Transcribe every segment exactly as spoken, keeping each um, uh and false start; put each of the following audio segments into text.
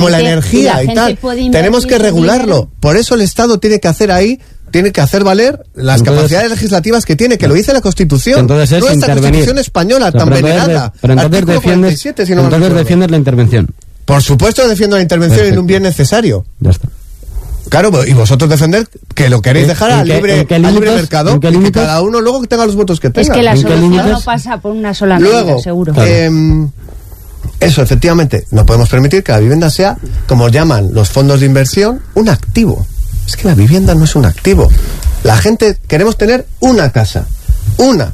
como la energía y, la y tal, tenemos que regularlo. Dinero. Por eso el Estado tiene que hacer ahí, tiene que hacer valer las entonces, capacidades legislativas que tiene, que lo dice la Constitución. Entonces es no esta intervenir. Constitución española, o sea, tan venerada. Pero entonces defiendes, si no entonces defiendes la intervención. Por supuesto defiendo la intervención Perfecto. En un bien necesario. Ya está. Claro, y vosotros defender que lo queréis dejar al libre, al libre mercado, y que cada uno luego tenga los votos que tenga. Es que la solución no pasa por una sola medida, luego, seguro. Eh, eso, efectivamente, no podemos permitir que la vivienda sea, como llaman los fondos de inversión, un activo. Es que la vivienda no es un activo. La gente, queremos tener una casa, una.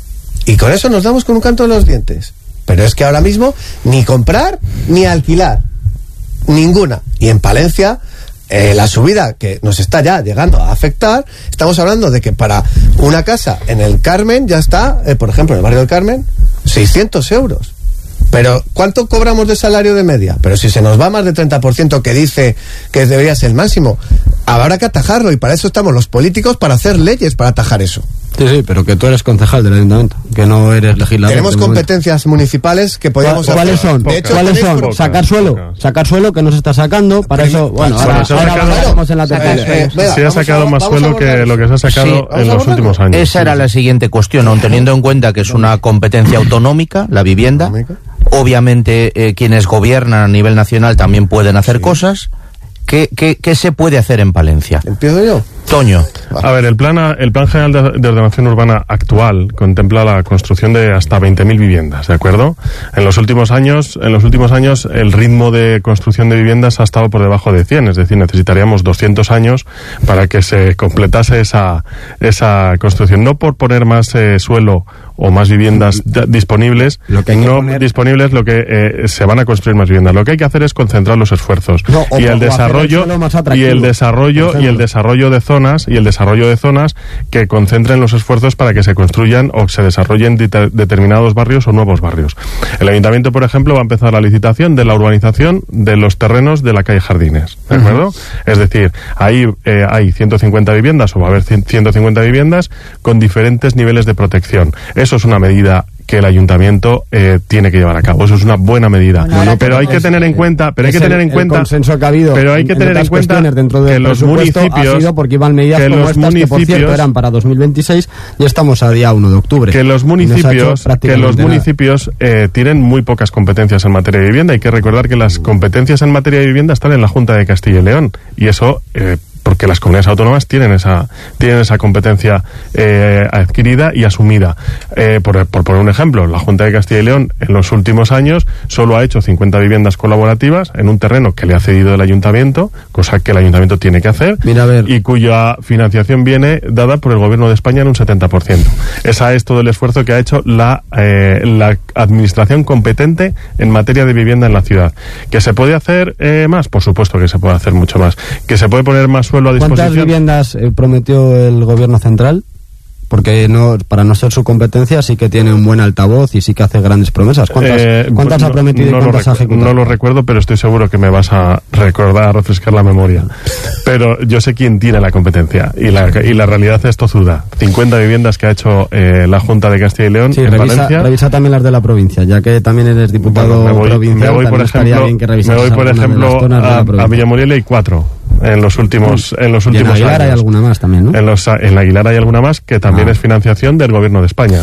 Y con eso nos damos con un canto de los dientes. Pero es que ahora mismo, ni comprar, ni alquilar. Ninguna. Y en Palencia... Eh, la subida que nos está ya llegando a afectar, estamos hablando de que para una casa en el Carmen ya está, eh, por ejemplo, en el barrio del Carmen, seiscientos euros. Pero, ¿cuánto cobramos de salario de media? Pero si se nos va más del treinta por ciento que dice que debería ser el máximo, habrá que atajarlo, y para eso estamos los políticos, para hacer leyes para atajar eso. Sí, sí, pero que tú eres concejal del ayuntamiento, que no eres legislador. Tenemos competencias municipales que podríamos hacer. ¿Cuáles son? De hecho, ¿Cuáles son? Poca, sacar suelo, poca. sacar suelo que no se está sacando, para Pero, eso, bueno, ahora, bueno, ahora sacado, vamos en la tercera. Eh, eh, se ha sacado a, más suelo que lo que se ha sacado sí, en los últimos años. Esa era la siguiente cuestión, aun teniendo en cuenta que es una competencia autonómica, la vivienda, obviamente eh, quienes gobiernan a nivel nacional también pueden hacer sí. cosas. ¿Qué, qué, ¿Qué se puede hacer en Palencia? ¿Empiezo yo? Toño. A ver, el plan, el plan general de, de ordenación urbana actual contempla la construcción de hasta veinte mil viviendas, ¿de acuerdo? En los últimos años, en los últimos años el ritmo de construcción de viviendas ha estado por debajo de cien, es decir, necesitaríamos doscientos años para que se completase esa, esa construcción. No por poner más eh, suelo o más viviendas d- disponibles, lo que no poner... disponibles, lo que eh, se van a construir más viviendas. Lo que hay que hacer es concentrar los esfuerzos no, y el desarrollo el y el desarrollo y el desarrollo de zonas y el desarrollo de zonas que concentren los esfuerzos para que se construyan o se desarrollen de- determinados barrios o nuevos barrios. El ayuntamiento, por ejemplo, va a empezar la licitación de la urbanización de los terrenos de la calle Jardines, ¿de acuerdo? Uh-huh. Es decir, ahí eh, hay ciento cincuenta viviendas o va a haber ciento cincuenta viviendas con diferentes niveles de protección. Eso es una medida que el ayuntamiento eh, tiene que llevar a cabo. Eso es una buena medida. Bueno, pero hay que tener en cuenta, pero hay que tener en cuenta, el consenso que ha habido, pero hay que tener en cuenta dentro del que los municipios ha sido porque iban medidas como los estas que por cierto eran para dos mil veintiséis y estamos a día uno de octubre. Que los municipios, no que los municipios eh, tienen muy pocas competencias en materia de vivienda. Hay que recordar que las competencias en materia de vivienda están en la Junta de Castilla y León y eso eh, porque las comunidades autónomas tienen esa tienen esa competencia eh, adquirida y asumida. Eh, por, por poner un ejemplo, la Junta de Castilla y León en los últimos años solo ha hecho cincuenta viviendas colaborativas en un terreno que le ha cedido el ayuntamiento, cosa que el ayuntamiento tiene que hacer. Mira, a ver. Y cuya financiación viene dada por el gobierno de España en un setenta por ciento. Ese es todo el esfuerzo que ha hecho la, eh, la administración competente en materia de vivienda en la ciudad. ¿Que se puede hacer eh, más? Por supuesto que se puede hacer mucho más. ¿Que se puede poner más suelo a disposición? ¿Cuántas viviendas eh, prometió el gobierno central? Porque no, para no ser su competencia sí que tiene un buen altavoz y sí que hace grandes promesas. ¿Cuántas, eh, ¿cuántas no, ha prometido no y cuántas ha ejecutado? No lo recuerdo, pero estoy seguro que me vas a recordar, a refrescar la memoria. Pero yo sé quién tiene la competencia y la, y la realidad es tozuda. cincuenta viviendas que ha hecho eh, la Junta de Castilla y León sí, en revisa, Valencia. Revisa también las de la provincia, ya que también eres diputado bueno, me voy, provincial. Me voy, por ejemplo, me voy, por ejemplo a, a Villamuriel hay cuatro. En los últimos, en los últimos años. En Aguilar años. hay alguna más también, ¿no? En, los, en la Aguilar hay alguna más que también ah. es financiación del Gobierno de España.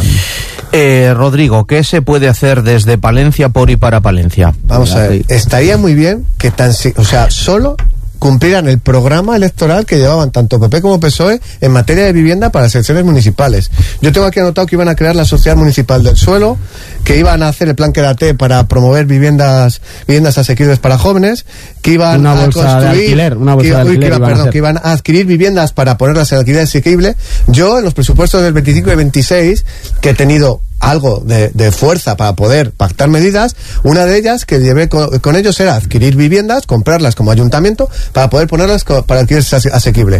Eh, Rodrigo, ¿qué se puede hacer desde Palencia por y para Palencia? Vamos a ver, estaría muy bien que tan, o sea, solo cumplieran el programa electoral que llevaban tanto P P como P S O E en materia de vivienda para las elecciones municipales. Yo tengo aquí anotado que iban a crear la Sociedad Municipal del Suelo, que iban a hacer el plan Quédate para promover viviendas viviendas asequibles para jóvenes, que iban una a bolsa construir, de alquiler, una bolsa que, de alquiler que, iba, iban perdón, a que iban a adquirir viviendas para ponerlas en alquiler asequible. Yo en los presupuestos del veinticinco y veintiséis que he tenido algo de, de fuerza para poder pactar medidas, una de ellas que llevé con, con ellos era adquirir viviendas, comprarlas como ayuntamiento para poder ponerlas co, para alquiler asequible.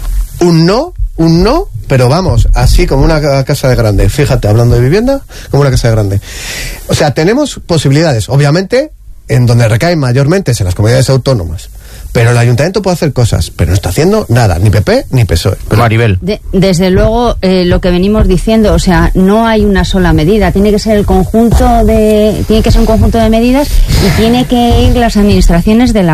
Un no, un no, pero vamos, así como una casa de grande, fíjate, hablando de vivienda, como una casa de grande. O sea, tenemos posibilidades, obviamente, en donde recaen mayormente es en las comunidades autónomas, Pero el ayuntamiento puede hacer cosas, pero no está haciendo nada, ni P P ni P S O E. Pero Maribel. De, desde luego, eh, lo que venimos diciendo, o sea, no hay una sola medida, tiene que ser el conjunto de, tiene que ser un conjunto de medidas y tiene que ir las administraciones de la